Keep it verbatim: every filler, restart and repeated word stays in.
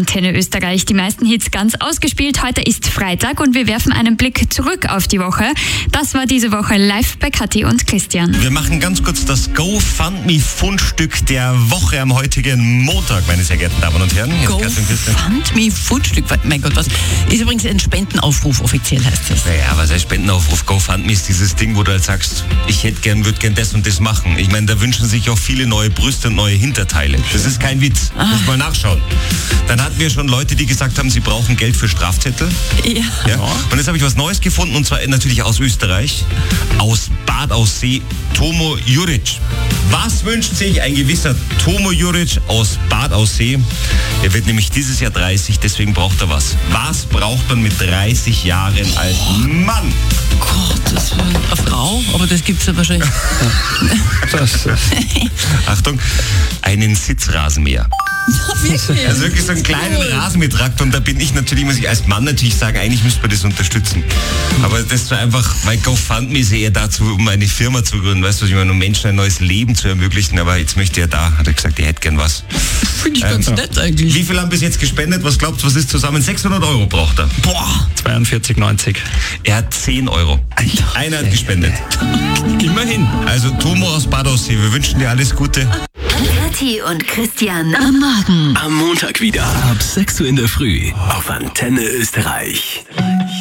Antenne Österreich. Die meisten Hits ganz ausgespielt. Heute ist Freitag und wir werfen einen Blick zurück auf die Woche. Das war diese Woche live bei Kathi und Christian. Wir machen ganz kurz das GoFundMe-Fundstück der Woche am heutigen Montag, meine sehr geehrten Damen und Herren. GoFundMe-Fundstück, mein Gott, was ist übrigens ein Spendenaufruf, offiziell heißt das. Naja, was heißt Spendenaufruf? GoFundMe ist dieses Ding, wo du halt sagst, ich hätte gern, würde gern das und das machen. Ich meine, da wünschen sich auch viele neue Brüste und neue Hinterteile. Das ist kein Witz. Ah. Muss mal nachschauen. Dann hatten wir schon Leute, die gesagt haben, sie brauchen Geld für Strafzettel. Ja. ja. Und jetzt habe ich was Neues gefunden, und zwar natürlich aus Österreich, aus Bad Aussee, Tomo Juric. Was wünscht sich ein gewisser Tomo Juric aus Bad Aussee? Er wird nämlich dieses Jahr dreißig, deswegen braucht er was. Was braucht man mit dreißig Jahren alten Mann? Gott, das war eine Frau, aber das gibt's ja wahrscheinlich. Achtung, einen Sitzrasenmäher. Wirklich? Also wirklich so einen kleinen cool. Rasenmähertraktor, und da bin ich natürlich, muss ich als Mann natürlich sagen, eigentlich müsste man das unterstützen. Aber das war einfach, weil GoFundMe ist eher dazu, um eine Firma zu gründen, weißt du, was ich meine, um Menschen ein neues Leben zu ermöglichen, aber jetzt möchte er da, hat er gesagt, er hätte gern was. Finde ich ähm, ganz nett eigentlich. Wie viel haben bis jetzt gespendet? Was glaubt ihr, was ist zusammen? sechshundert Euro braucht er. Boah. zweiundvierzig neunzig. Er hat zehn Euro. Alter, einer hat gespendet. Immerhin. Also Tomo aus Bad Aussee, wir wünschen dir alles Gute. Kathi und Christian am Morgen. Am Montag wieder ab sechs Uhr in der Früh auf Antenne Österreich.